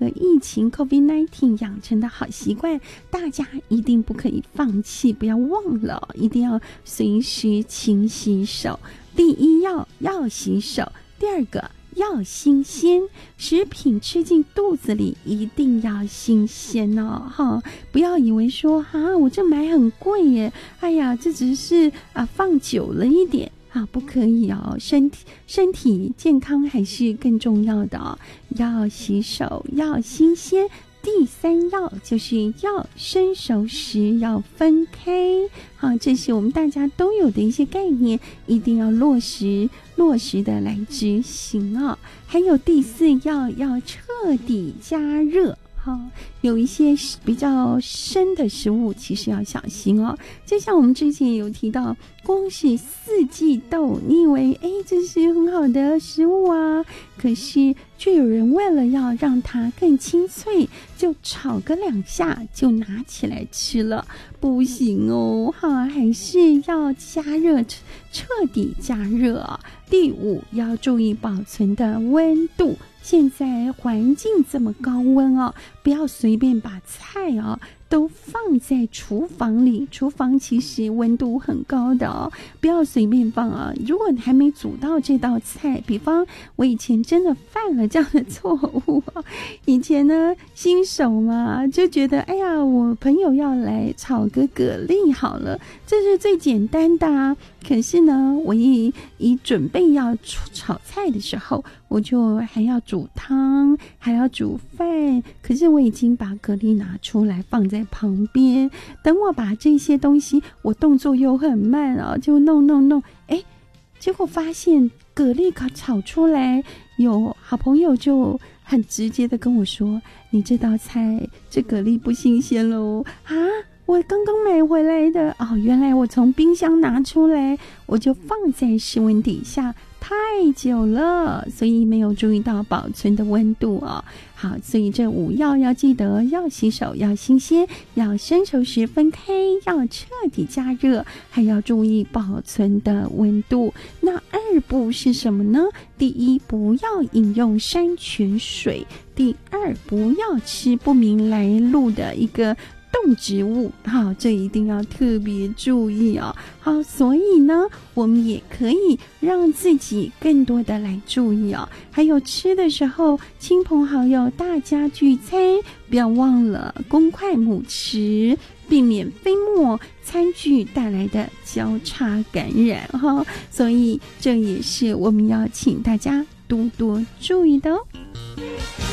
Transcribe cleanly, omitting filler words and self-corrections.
个疫情 COVID-19 养成的好习惯，大家一定不可以放弃，不要忘了，一定要随时勤洗手。第一要洗手，第二个要新鲜，食品吃进肚子里一定要新鲜哦，不要以为说我这买很贵耶，哎呀，这只是放久了一点不可以哦，身体健康还是更重要的哦，要洗手，要新鲜。第三要就是要生熟食要分开，这是我们大家都有的一些概念，一定要落实的来执行哦。还有第四要彻底加热。有一些比较生的食物其实要小心哦，就像我们之前有提到，光是四季豆，你以为这是很好的食物啊，可是却有人为了要让它更清脆，就炒个2下就拿起来吃了，不行哦，还是要加热，彻底加热。第五要注意保存的温度，现在环境这么高温哦，不要随便把菜都放在厨房里，厨房其实温度很高的哦，不要随便放如果你还没煮到这道菜，比方我以前真的犯了这样的错误以前呢新手嘛，就觉得我朋友要来炒个蛤蜊好了，这是最简单的可是呢我一准备要炒菜的时候，我就还要煮汤，还要煮饭，可是我已经把蛤蜊拿出来放在旁边，等我把这些东西，我动作又很慢就弄，结果发现蛤蜊炒出来，有好朋友就很直接的跟我说，你这道菜这蛤蜊不新鲜咯我刚刚买回来的原来我从冰箱拿出来，我就放在室温底下太久了，所以没有注意到保存的温度好，所以这5要记得，要洗手，要新鲜，要生熟食分开，要彻底加热，还要注意保存的温度。那2不是什么呢？第一，不要饮用山泉水；第2，不要吃不明来路的一个动植物，这一定要特别注意好，所以呢我们也可以让自己更多的来注意还有吃的时候，亲朋好友大家聚餐，不要忘了公筷母匙，避免飞沫餐具带来的交叉感染所以这也是我们要请大家多多注意的